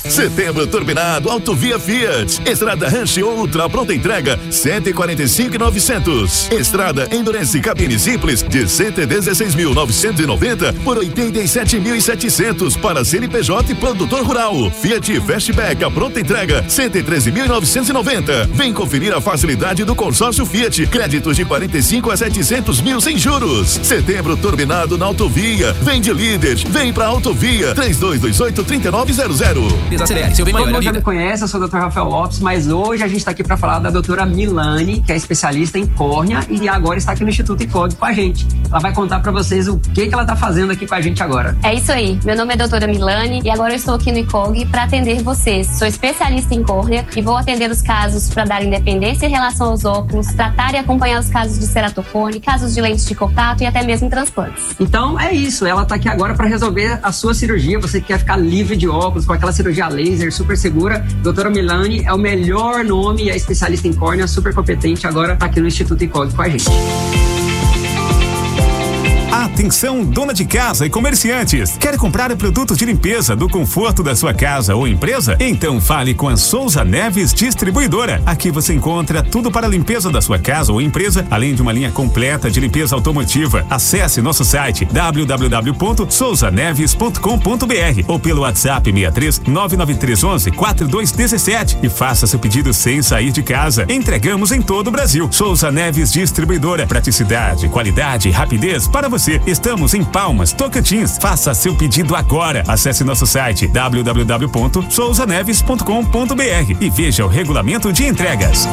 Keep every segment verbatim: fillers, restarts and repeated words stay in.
Setembro turbinado Autovia Fiat. Estrada Ranch Ultra pronta entrega cento e quarenta e cinco mil e novecentos. Estrada Endurance cabine simples de cento e dezesseis mil novecentos e noventa por oitenta e sete mil e setecentos para C N P J e produtor rural. Fiat Fastback a pronta entrega cento e treze mil novecentos e noventa. Vem conferir a facilidade do consórcio Fiat. Créditos de quarenta e cinco a setecentos mil sem juros. Setembro turbinado na Autovia. Vem de líder, vem pra Autovia. três dois dois oito, três nove zero zero. Desacelere, seu bem maior. Todo mundo já me conhece, eu sou o doutor Rafael Lopes, mas hoje a gente está aqui para falar da doutora Milane, que é especialista em córnea e agora está aqui no Instituto I C O G com a gente. Ela vai contar para vocês o que, que ela está fazendo aqui com a gente agora. É isso aí, meu nome é doutora Milane e agora eu estou aqui no I C O G para atender vocês. Sou especialista em córnea e vou atender os casos para dar independência em relação aos óculos, tratar e acompanhar os casos de ceratocone, casos de lentes de contato e até mesmo transplantes. Então é isso, ela está aqui agora para resolver a sua cirurgia. Você que quer ficar livre de óculos com aquela cirurgia laser super segura, doutora Milane é o melhor nome e é especialista em córnea, super competente, agora está aqui no Instituto I C O G com a gente. Atenção, dona de casa e comerciantes. Quer comprar produtos de limpeza do conforto da sua casa ou empresa? Então fale com a Souza Neves Distribuidora. Aqui você encontra tudo para a limpeza da sua casa ou empresa, além de uma linha completa de limpeza automotiva. Acesse nosso site w w w ponto souza neves ponto com ponto b r ou pelo WhatsApp seis três nove nove três um um quatro dois um sete e faça seu pedido sem sair de casa. Entregamos em todo o Brasil. Souza Neves Distribuidora. Praticidade, qualidade e rapidez para você. Estamos em Palmas, Tocantins. Faça seu pedido agora. Acesse nosso site w w w ponto souza neves ponto com ponto b r e veja o regulamento de entregas.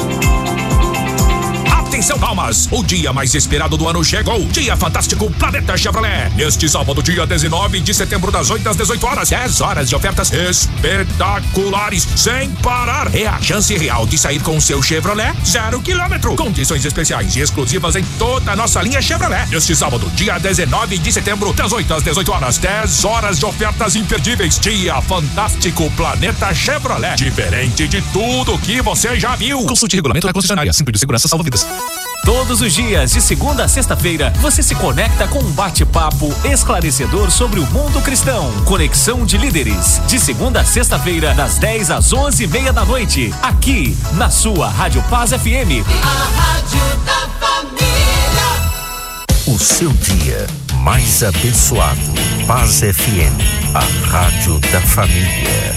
Atenção, Palmas! O dia mais esperado do ano chegou. Dia Fantástico Planeta Chevrolet. Neste sábado, dia dezenove de setembro, das oito às dezoito horas. dez horas de ofertas espetaculares, sem parar. É a chance real de sair com o seu Chevrolet zero quilômetro. Condições especiais e exclusivas em toda a nossa linha Chevrolet. Neste sábado, dia dezenove de setembro, das oito às dezoito horas. dez horas de ofertas imperdíveis. Dia Fantástico Planeta Chevrolet. Diferente de tudo que você já viu. Consulte o regulamento da concessionária. Cinto de segurança salva vidas. Todos os dias, de segunda a sexta-feira, você se conecta com um bate-papo esclarecedor sobre o mundo cristão. Conexão de Líderes, de segunda a sexta-feira, das dez às onze e meia da noite, aqui na sua Rádio Paz F M. A Rádio da Família. O seu dia mais abençoado. Paz F M, a Rádio da Família.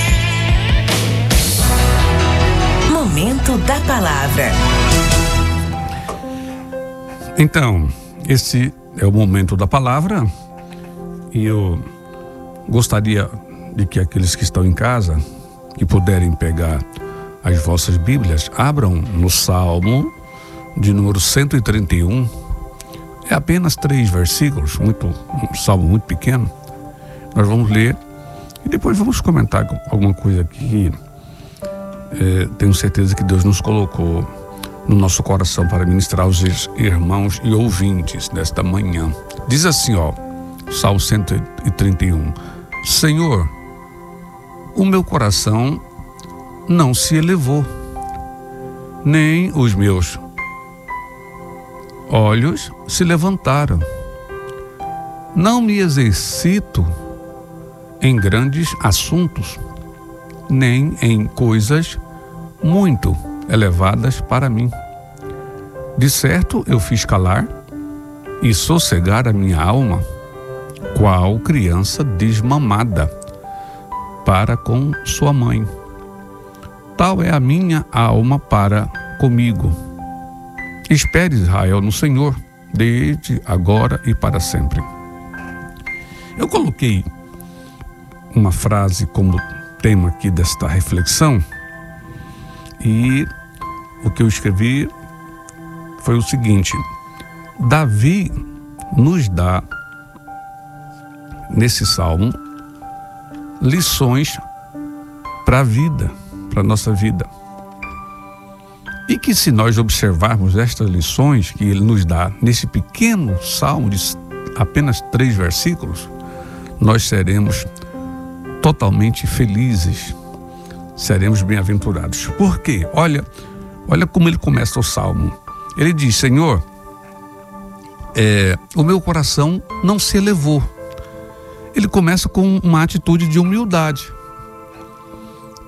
Momento da Palavra. Então, esse é o momento da palavra e eu gostaria de que aqueles que estão em casa, que puderem pegar as vossas Bíblias, abram no Salmo de número cento e trinta e um. É apenas três versículos, muito, um salmo muito pequeno. Nós vamos ler e depois vamos comentar alguma coisa aqui. É, tenho certeza que Deus nos colocou no nosso coração para ministrar aos irmãos e ouvintes desta manhã. Diz assim, ó, Salmo cento e trinta e um: Senhor, o meu coração não se elevou, nem os meus olhos se levantaram. Não me exercito em grandes assuntos, nem em coisas muito elevadas para mim. De certo eu fiz calar e sossegar a minha alma, qual criança desmamada para com sua mãe. Tal é a minha alma para comigo. Espere, Israel, no Senhor, desde agora e para sempre. Eu coloquei uma frase como tema aqui desta reflexão, e o que eu escrevi foi o seguinte: Davi nos dá, nesse salmo, lições para a vida, para a nossa vida. E que se nós observarmos estas lições que ele nos dá nesse pequeno salmo de apenas três versículos, nós seremos totalmente felizes, seremos bem-aventurados. Por quê? Olha, olha como ele começa o salmo. Ele diz: Senhor, é, o meu coração não se elevou. Ele começa com uma atitude de humildade.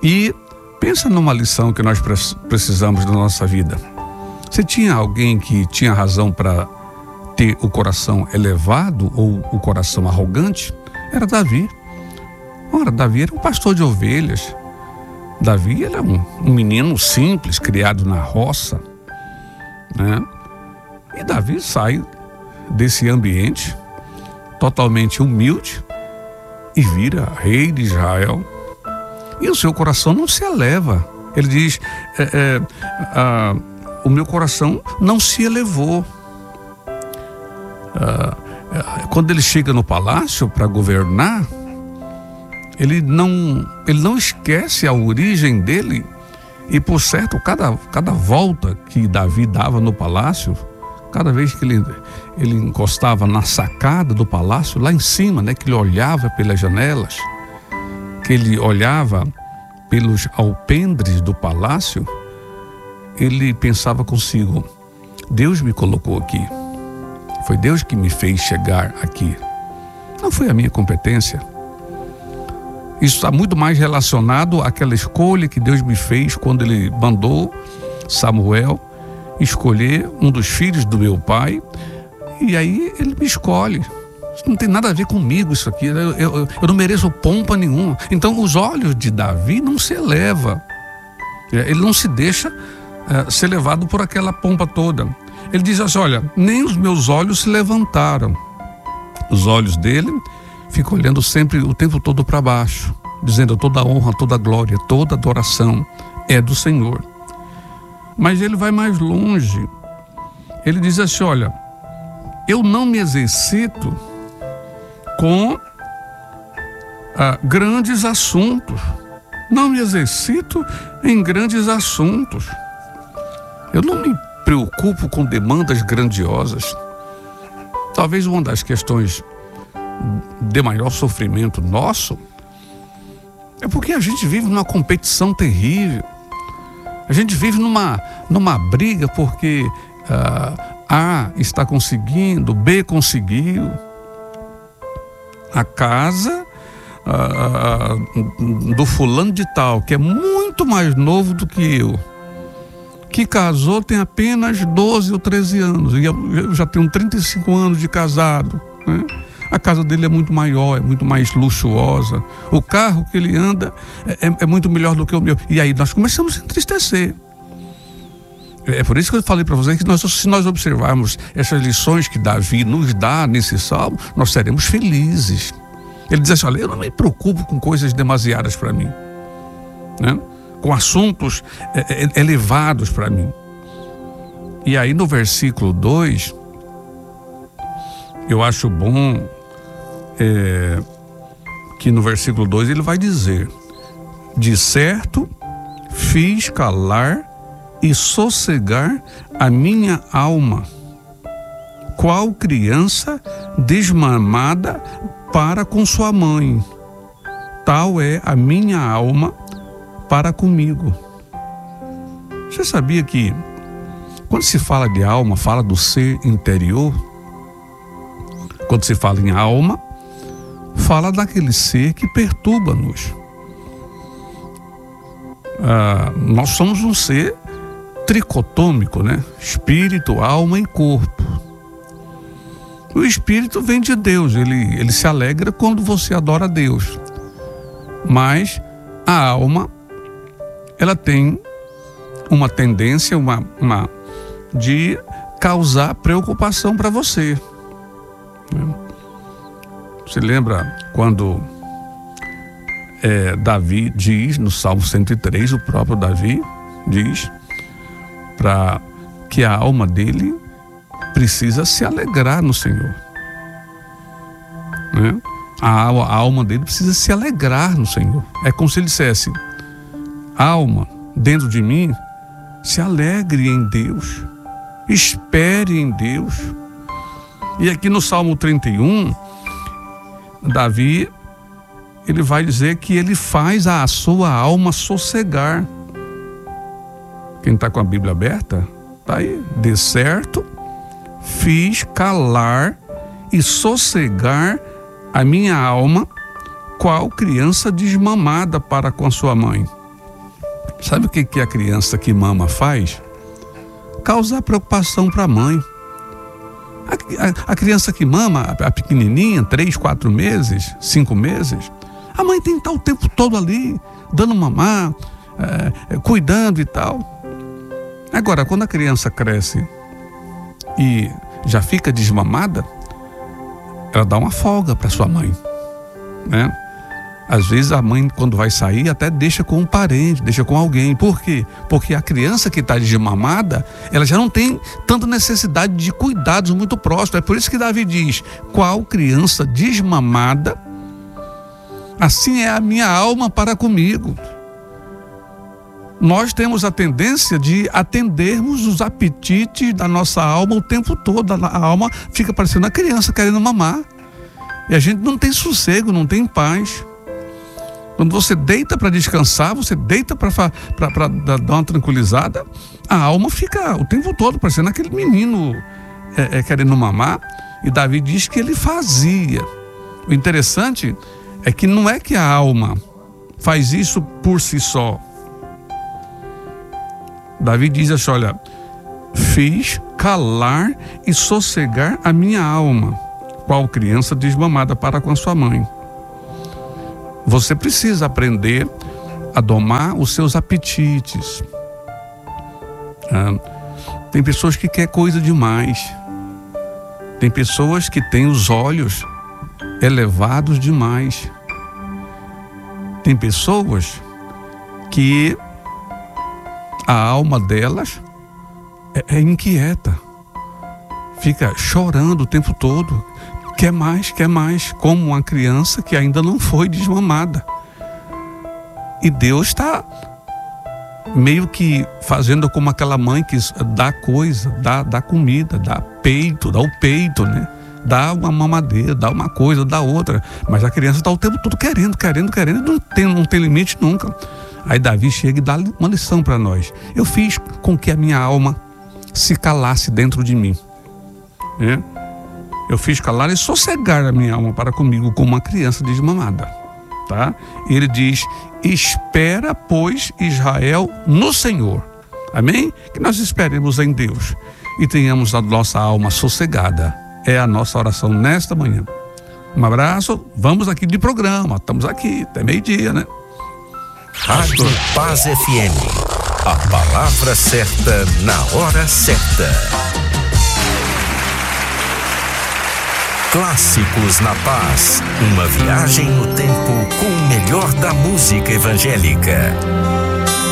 E pensa numa lição que nós precisamos da nossa vida. Você tinha alguém que tinha razão para ter o coração elevado ou o coração arrogante? Era Davi. Ora, Davi era um pastor de ovelhas. Davi era um, um menino simples, criado na roça, né? E Davi sai desse ambiente totalmente humilde e vira rei de Israel. E o seu coração não se eleva. Ele diz, é, é, a, o meu coração não se elevou. Ah, quando ele chega no palácio para governar, ele não, ele não esquece a origem dele. E por certo, cada, cada volta que Davi dava no palácio, cada vez que ele, ele encostava na sacada do palácio, lá em cima, né, que ele olhava pelas janelas, que ele olhava pelos alpendres do palácio, ele pensava consigo, Deus me colocou aqui. Foi Deus que me fez chegar aqui. Não foi a minha competência. Isso está muito mais relacionado àquela escolha que Deus me fez quando Ele mandou Samuel escolher um dos filhos do meu pai. E aí Ele me escolhe. Isso não tem nada a ver comigo isso aqui. Eu, eu, eu não mereço pompa nenhuma. Então os olhos de Davi não se elevam. Ele não se deixa uh, ser levado por aquela pompa toda. Ele diz assim, olha, nem os meus olhos se levantaram. Os olhos dele ficam olhando sempre o tempo todo para baixo, dizendo toda honra, toda glória, toda adoração é do Senhor. Mas ele vai mais longe. Ele diz assim, olha, eu não me exercito com ah, grandes assuntos. Não me exercito em grandes assuntos. Eu não me preocupo com demandas grandiosas. Talvez uma das questões de maior sofrimento nosso é porque a gente vive numa competição terrível. A gente vive numa, numa briga porque uh, A está conseguindo, B conseguiu. A casa uh, do fulano de tal, que é muito mais novo do que eu, que casou tem apenas doze ou treze anos, e eu já tenho trinta e cinco anos de casado, né? A casa dele é muito maior, é muito mais luxuosa, o carro que ele anda é, é muito melhor do que o meu, e aí nós começamos a entristecer. É por isso que eu falei para vocês que nós, se nós observarmos essas lições que Davi nos dá nesse salmo, nós seremos felizes. Ele diz assim, olha, eu não me preocupo com coisas demasiadas para mim, né? Com assuntos elevados para mim. E aí no versículo dois, eu acho bom é, que no versículo dois ele vai dizer, de certo fiz calar e sossegar a minha alma, qual criança desmamada para com sua mãe, tal é a minha alma para comigo. Você sabia que quando se fala de alma, fala do ser interior? Quando se fala em alma, fala daquele ser que perturba-nos. Ah, nós somos um ser tricotômico, né? Espírito, alma e corpo. O espírito vem de Deus, ele, ele se alegra quando você adora a Deus. Mas a alma, ela tem uma tendência uma, uma, de causar preocupação para você. Você lembra quando é, Davi diz, no Salmo cento e três, o próprio Davi diz para que a alma dele precisa se alegrar no Senhor, né? A, a alma dele precisa se alegrar no Senhor. É como se ele dissesse, alma, dentro de mim, se alegre em Deus, espere em Deus. E aqui no Salmo trinta e um, Davi, ele vai dizer que ele faz a sua alma sossegar. Quem está com a Bíblia aberta, está aí. De certo, fiz calar e sossegar a minha alma, qual criança desmamada para com a sua mãe. Sabe o que, que a criança que mama faz? Causar preocupação para a mãe. A, a, a criança que mama, a, a pequenininha, três, quatro meses, cinco meses, a mãe tem que estar o tempo todo ali, dando mamar, é, cuidando e tal. Agora, quando a criança cresce e já fica desmamada, ela dá uma folga para sua mãe, né? Às vezes a mãe, quando vai sair, até deixa com um parente, deixa com alguém. Por quê? Porque a criança que está desmamada, ela já não tem tanta necessidade de cuidados muito próximos. É por isso que Davi diz: qual criança desmamada, assim é a minha alma para comigo. Nós temos a tendência de atendermos os apetites da nossa alma o tempo todo. A alma fica parecendo uma criança querendo mamar. E a gente não tem sossego, não tem paz. Quando você deita para descansar, você deita para dar uma tranquilizada, a alma fica o tempo todo parecendo aquele menino é, é, querendo mamar. E Davi diz que ele fazia. O interessante é que não é que a alma faz isso por si só. Davi diz assim: olha, fiz calar e sossegar a minha alma, qual criança desmamada para com a sua mãe. Você precisa aprender a domar os seus apetites. Ah, tem pessoas que querem coisa demais. Tem pessoas que têm os olhos elevados demais. Tem pessoas que a alma delas é, é inquieta. Fica chorando o tempo todo. Quer mais, quer mais, como uma criança que ainda não foi desmamada. E Deus está meio que fazendo como aquela mãe que dá coisa, dá, dá comida, dá peito, dá o peito, né? Dá uma mamadeira, dá uma coisa, dá outra. Mas a criança está o tempo todo querendo, querendo, querendo, não tem, não tem limite nunca. Aí Davi chega e dá uma lição para nós. Eu fiz com que a minha alma se calasse dentro de mim, né? Eu fiz calar e sossegar a minha alma para comigo como uma criança desmamada, tá? Ele diz: espera, pois, Israel no Senhor. Amém? Que nós esperemos em Deus e tenhamos a nossa alma sossegada. É a nossa oração nesta manhã. Um abraço, vamos aqui de programa, estamos aqui até meio-dia, né? Rádio Paz F M, a palavra certa na hora certa. Clássicos na Paz, uma viagem no tempo com o melhor da música evangélica.